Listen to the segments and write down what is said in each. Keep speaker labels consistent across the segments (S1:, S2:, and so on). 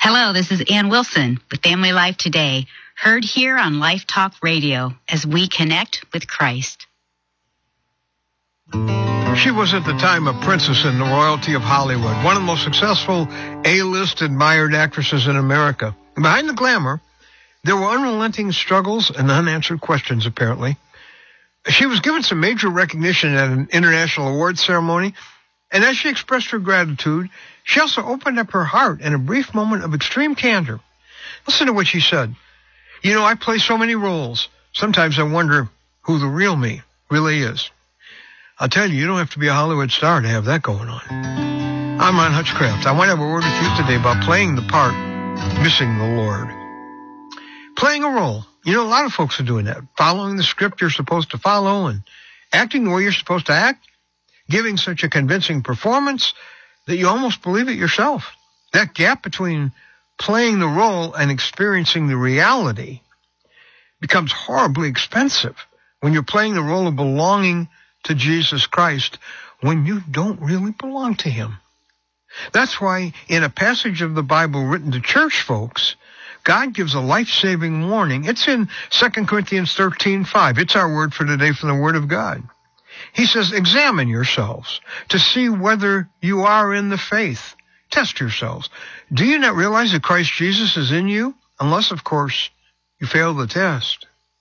S1: Hello, this is Ann Wilson with Family Life Today, heard here on Life Talk Radio as we connect with Christ.
S2: She was at the time a princess in the royalty of Hollywood, one of the most successful A-list admired actresses in America. And behind the glamour, there were unrelenting struggles and unanswered questions, apparently. She was given some major recognition at an international awards ceremony, and as she expressed her gratitude, she also opened up her heart in a brief moment of extreme candor. Listen to what she said. You know, I play so many roles. Sometimes I wonder who the real me really is. I'll tell you, you don't have to be a Hollywood star to have that going on. I'm Ron Hutchcraft. I want to have a word with you today about playing the part, missing the Lord. Playing a role. You know, a lot of folks are doing that. Following the script you're supposed to follow and acting the way you're supposed to act. Giving such a convincing performance that you almost believe it yourself. That gap between playing the role and experiencing the reality becomes horribly expensive when you're playing the role of belonging to Jesus Christ when you don't really belong to him. That's why in a passage of the Bible written to church folks, God gives a life-saving warning. It's in 2 Corinthians 13:5. It's our word for today from the Word of God. He says, examine yourselves to see whether you are in the faith. Test yourselves. Do you not realize that Christ Jesus is in you? Unless, of course, you fail the test.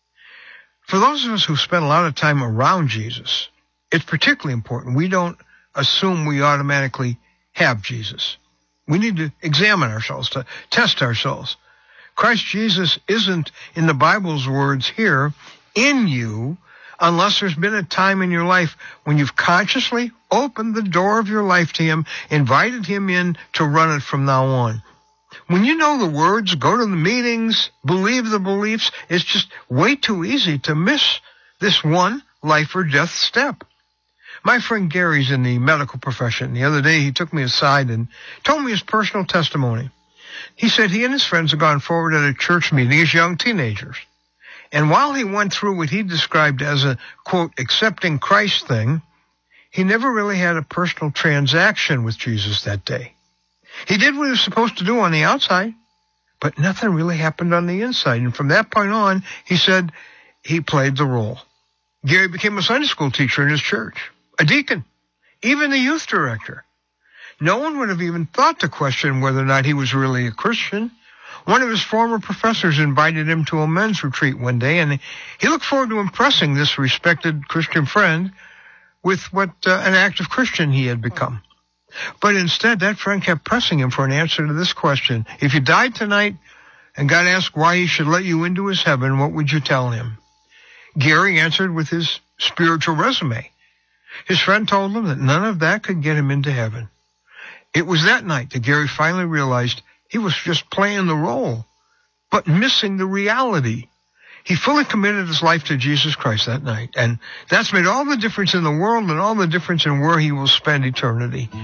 S2: For those of us who spend a lot of time around Jesus, it's particularly important we don't assume we automatically have Jesus. We need to examine ourselves, to test ourselves. Christ Jesus isn't, in the Bible's words here, in you, unless there's been a time in your life when you've consciously opened the door of your life to him, invited him in to run it from now on. When you know the words, go to the meetings, believe the beliefs, it's just way too easy to miss this one life or death step. My friend Gary's in the medical profession. The other day he took me aside and told me his personal testimony. He said he and his friends had gone forward at a church meeting as young teenagers. And while he went through what he described as a, quote, accepting Christ thing, he never really had a personal transaction with Jesus that day. He did what he was supposed to do on the outside, but nothing really happened on the inside. And from that point on, he said he played the role. Gary became a Sunday school teacher in his church, a deacon, even the youth director. No one would have even thought to question whether or not he was really a Christian. One of his former professors invited him to a men's retreat one day, and he looked forward to impressing this respected Christian friend with what an active Christian he had become. But instead, that friend kept pressing him for an answer to this question. If you died tonight and God asked why he should let you into his heaven, what would you tell him? Gary answered with his spiritual resume. His friend told him that none of that could get him into heaven. It was that night that Gary finally realized he was just playing the role, but missing the reality. He fully committed his life to Jesus Christ that night, and that's made all the difference in the world and all the difference in where he will spend eternity.